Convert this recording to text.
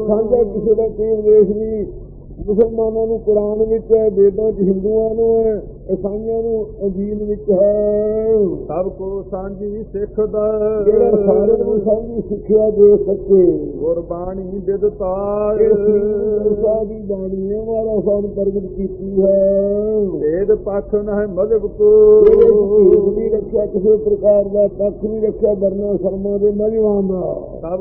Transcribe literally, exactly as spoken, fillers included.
ਸਾਂਝਾ ਕਿਸੇ ਦਾ ਕੋਈ ਉਪਦੇਸ਼ ਨਹੀਂ। ਮੁਸਲਮਾਨਾਂ ਨੂੰ ਕੁਰਾਨ ਵਿੱਚ ਹੈ, ਵੇਦਾਂ ਚ ਹਿੰਦੂਆਂ ਨੂੰ ਹੈ, ਈਸਾਈਆਂ ਨੂੰ ਅੰਜੀਲ ਵਿੱਚ ਹੈ। ਸਭ ਕੋ ਸਾਂਝੀ ਸਿੱਖ ਦਾ ਜਿਹੜਾ ਸਾਰਿਆਂ ਨੂੰ ਸਾਂਝੀ ਸਿੱਖਿਆ ਦੇ ਸਕੇ। ਗੁਰਬਾਣੀ ਵਿਦਤਾਰ ਦੀ ਬਾਣੀ ਹੈ ਮਾਰਾ ਸਾਨੂੰ ਪ੍ਰਗਟ ਕੀਤੀ ਹੈ। ਭੇਦ ਪੱਖ ਨਹਿ ਮਜ਼ਹਬ ਕੋ ਨਹੀਂ ਰੱਖਿਆ ਕਿਸੇ ਪ੍ਰਕਾਰ ਦਾ ਪੱਖ ਨਹੀਂ ਰੱਖਿਆ ਵਰਨਾ ਸ਼ਰਮਾਂ ਦੇ ਮਜ਼ਹਬਾਂ ਦਾ। ਸਭ